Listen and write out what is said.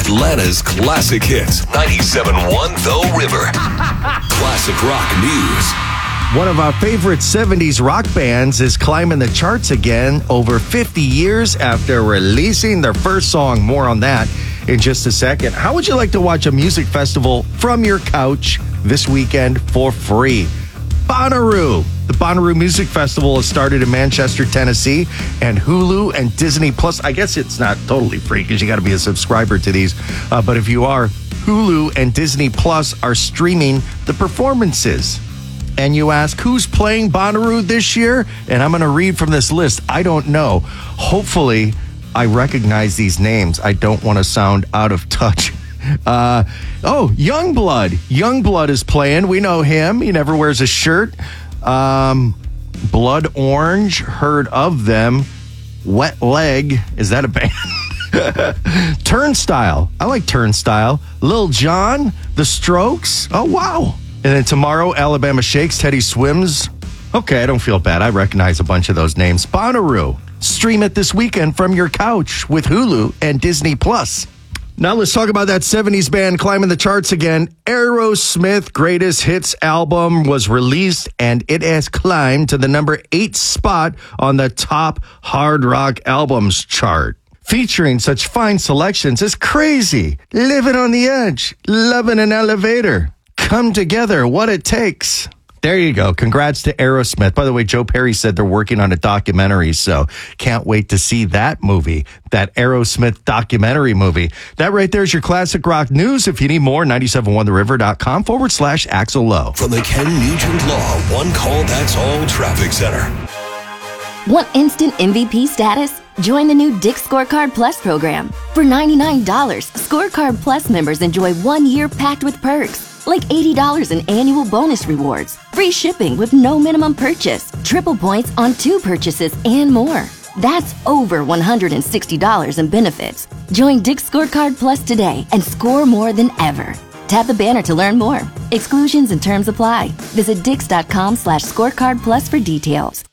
Atlanta's classic hits. 97.1 The River. Classic rock news. One of our favorite 70s rock bands is climbing the charts again over 50 years after releasing their first song. More on that in just a second. How would you like to watch a music festival from your couch this weekend for free? Bonnaroo. The Bonnaroo Music Festival has started in Manchester, Tennessee, and Hulu and Disney Plus. I guess it's not totally free because you got to be a subscriber to these. But if you are, Hulu and Disney Plus are streaming the performances. And you ask, who's playing Bonnaroo this year? And I'm going to read from this list. I don't know. Hopefully, I recognize these names. I don't want to sound out of touch. Youngblood. Youngblood is playing. We know him. He never wears a shirt. Blood Orange. Heard of them. Wet Leg. Is that a band? Turnstile. I like Turnstile. Lil Jon. The Strokes. Oh, wow. And then tomorrow, Alabama Shakes, Teddy Swims. Okay, I don't feel bad. I recognize a bunch of those names. Bonnaroo. Stream it this weekend from your couch with Hulu and Disney Plus. Now let's talk about that 70s band climbing the charts again. Aerosmith Greatest Hits album was released and it has climbed to the number 8 spot on the top hard rock albums chart. Featuring such fine selections as Crazy, Living on the Edge, Loving an Elevator, Come Together, What It Takes. There you go. Congrats to Aerosmith. By the way, Joe Perry said they're working on a documentary, so can't wait to see that movie, that Aerosmith documentary movie. That right there is your classic rock news. If you need more, 971theriver.com/Axel Lowe. From the Ken Nugent Law One Call That's All Traffic Center. Want instant MVP status? Join the new Dick's Scorecard Plus program. For $99, Scorecard Plus members enjoy 1 year packed with perks. Like $80 in annual bonus rewards, free shipping with no minimum purchase, triple points on 2 purchases, and more. That's over $160 in benefits. Join Dick's Scorecard Plus today and score more than ever. Tap the banner to learn more. Exclusions and terms apply. Visit Dix.com/scorecard plus for details.